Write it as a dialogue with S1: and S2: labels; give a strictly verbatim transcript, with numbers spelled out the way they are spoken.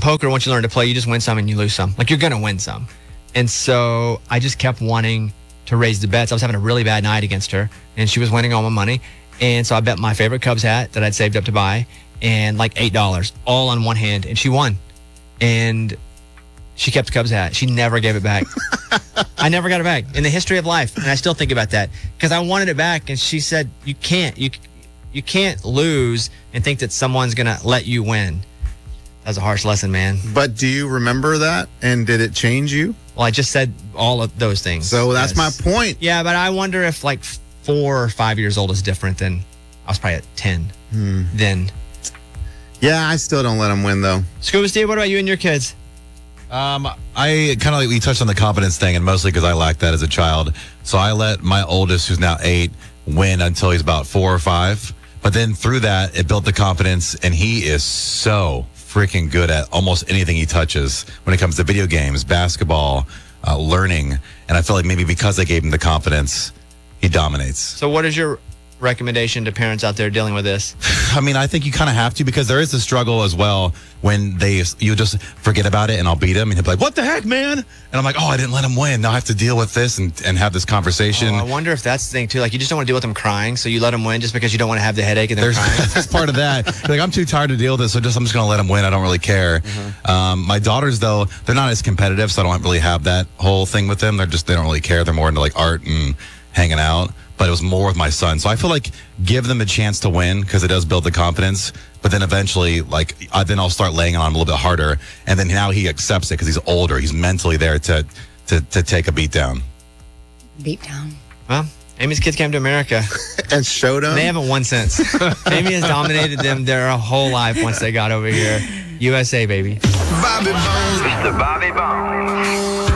S1: poker, once you learn to play, you just win some and you lose some. Like, you're going to win some. And so I just kept wanting to raise the bets. I was having a really bad night against her, and she was winning all my money. And so I bet my favorite Cubs hat that I'd saved up to buy, and like eight dollars, all on one hand, and she won. And she kept the Cubs hat. She never gave it back. I never got it back in the history of life, and I still think about that because I wanted it back, and she said, "You can't. You you can't lose and think that someone's gonna let you win." That was a harsh lesson, man.
S2: But do you remember that? And did it change you?
S1: Well, I just said all of those things.
S2: So that's
S1: yes.
S2: my point.
S1: Yeah, but I wonder if like four or five years old is different than I was probably at ten.
S2: Hmm.
S1: Then.
S2: Yeah, I still don't let them win though.
S1: Scuba Steve, what about you and your kids?
S3: Um, I kind of like we touched on the confidence thing, and mostly because I lacked that as a child. So I let my oldest, who's now eight, win until he's about four or five. But then through that, it built the confidence, and he is so freaking good at almost anything he touches when it comes to video games, basketball, uh, learning. And I feel like maybe because I gave him the confidence, he dominates.
S1: So what is your recommendation to parents out there dealing with this?
S3: I mean, I think you kind of have to, because there is a struggle as well when they you just forget about it and I'll beat him and he'll be like, "What the heck, man?" And I'm like, "Oh, I didn't let him win. Now I have to deal with this and, and have this conversation."
S1: Oh, I wonder if that's the thing too. Like, you just don't want to deal with them crying, so you let them win just because you don't want to have the headache and they're
S3: There's
S1: crying.
S3: that's part of that. Like, I'm too tired to deal with this, so just I'm just gonna let him win. I don't really care.
S1: Mm-hmm.
S3: Um, my daughters, though, they're not as competitive, so I don't really have that whole thing with them. They're just they don't really care. They're more into like art and hanging out. But it was more with my son. So I feel like give them a chance to win because it does build the confidence. But then eventually, like, I, then I'll start laying on him a little bit harder. And then now he accepts it because he's older. He's mentally there to, to, to take a beat down.
S4: Beat down.
S1: Well, Amy's kids came to America.
S2: And showed them.
S1: They haven't won since. Amy has dominated them their whole life once they got over here. U S A, baby.
S5: Bobby Bones. Mister Bobby Bones.